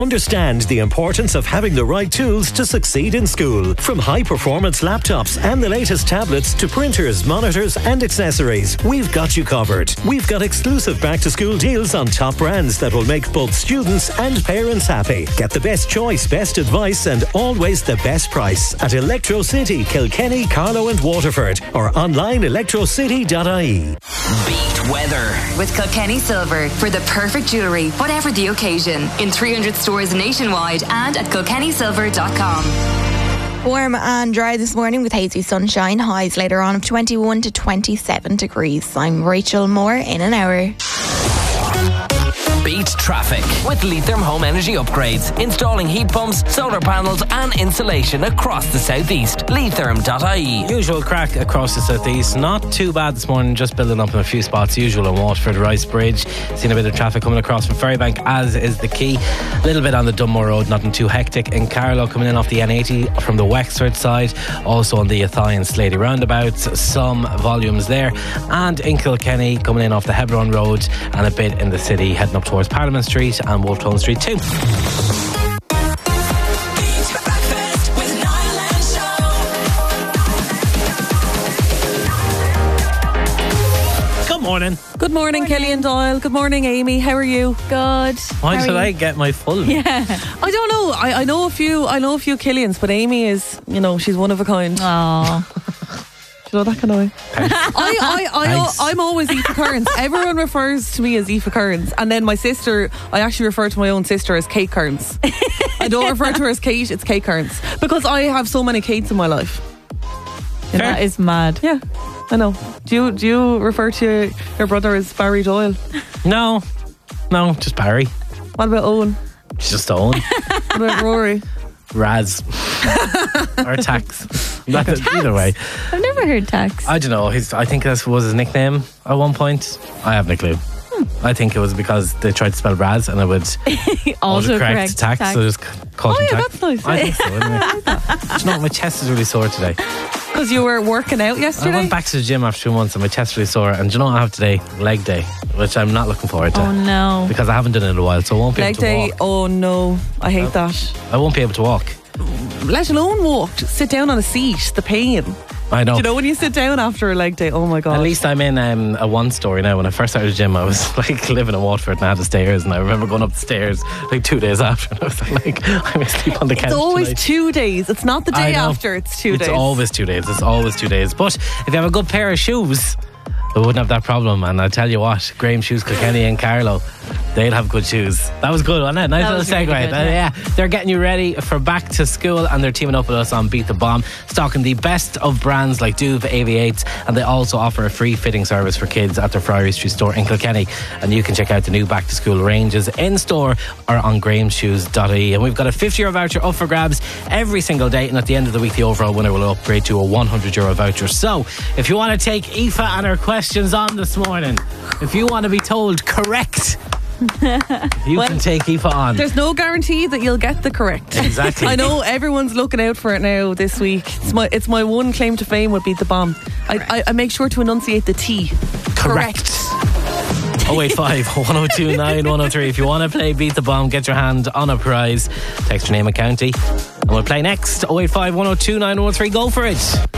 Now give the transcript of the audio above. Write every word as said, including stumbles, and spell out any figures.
Understand the importance of having the right tools to succeed in school. From high-performance laptops and the latest tablets to printers, monitors and accessories, we've got you covered. We've got exclusive back-to-school deals on top brands that will make both students and parents happy. Get the best choice, best advice and always the best price at Electro City, Kilkenny, Carlow and Waterford or online electro city dot I E. Beat weather with Kilkenny Silver for the perfect jewellery, whatever the occasion, in three hundred stores nationwide and at kilkenny silver dot com. Warm and dry this morning with hazy sunshine. Highs later on of twenty-one to twenty-seven degrees. I'm Rachel Moore in an hour. Beat traffic with Leitrim Home Energy Upgrades. Installing heat pumps, solar panels and insulation across the southeast. Leitrim dot I E. Usual crack across the southeast. Not too bad this morning, just building up in a few spots. Usual in Waterford, Rice Bridge. Seen a bit of traffic coming across from Ferrybank, as is the Quay. A little bit on the Dunmore Road, nothing too hectic. In Carlow, coming in off the N eighty from the Wexford side. Also on the Athy and Slady roundabouts. Some volumes there. And in Kilkenny, coming in off the Hebron Road and a bit in the city, heading up towards Parliament Street and Wolftown Street too. Good morning. Good morning, Kelly and Doyle. Good morning, Amy. How are you? Good. Why How did are I you? get my full? Yeah. I don't know. I, I know a few. I know a few Killians, but Amy is, you know, she's one of a kind. Oh. Do you know that kind of way? I, I, I, Thanks. I'm always Aoife Kearns. Everyone refers to me as Aoife Kearns, and then my sister, I actually refer to my own sister as Kate Kearns. I don't refer to her as Kate. It's Kate Kearns because I have so many Kates in my life. You know? That is mad. Yeah, I know. Do you do you refer to your brother as Barry Doyle? No, no, just Barry. What about Owen? Just Owen. What about Rory? Raz. Or Tax. That- Either way. I've never heard tax. I don't know. His, I think that was his nickname at one point. I have no clue. Hmm. I think it was because they tried to spell Raz and it would Also autocorrect correct tax, tax. so just called Oh him yeah, tax. that's nice. I think so. Anyway. Do you know what? My chest is really sore today. Because you were working out I yesterday. went back to the gym after two months and my chest is really sore. And do you know what I have today? Leg day, which I'm not looking forward to. Oh no. Because I haven't done it in a while, so I won't be Leg able to day. walk. Oh no, I hate that. I won't be able to walk. Let alone walk. Just sit down on a seat. The pain. I know. Do you know when you sit down after a leg day? Oh my god. At least I'm in um, a one story now. When I first started the gym, I was like living in Waterford and I had the stairs, and I remember going up the stairs like two days after, and I was like, I'm going to sleep on the couch. It's always tonight. two days. It's not the I day know. after. It's two It's days. always two days. It's always two days. But if you have a good pair of shoes, we wouldn't have that problem. And I tell you what, Graham Shoes, Kilkenny and Carlow, they'll have good shoes. That was good, wasn't it? Nice That little was segue. really good, Uh, yeah. yeah, they're getting you ready for back to school, and they're teaming up with us on Beat the Bomb, stocking the best of brands like Duve, A V eights, and they also offer a free fitting service for kids at their Friary Street store in Kilkenny. And you can check out the new back to school ranges in store or on graham shoes dot I E. And we've got a fifty euro voucher up for grabs every single day, and at the end of the week the overall winner will upgrade to a one hundred euro voucher. So if you want to take Aoife and her questions on this morning, if you want to be told correct, you Well, can take Aoife on. There's no guarantee that you'll get the correct. Exactly. I know everyone's looking out for it now this week. It's my it's my one claim to fame would beat the bomb. I, I, I make sure to enunciate the T. Correct. oh eight five, one oh two nine, one oh three. If you want to play Beat the Bomb, get your hand on a prize. Text your name and county. And we'll play next. oh eight five, one oh two nine, one oh three. Go for it.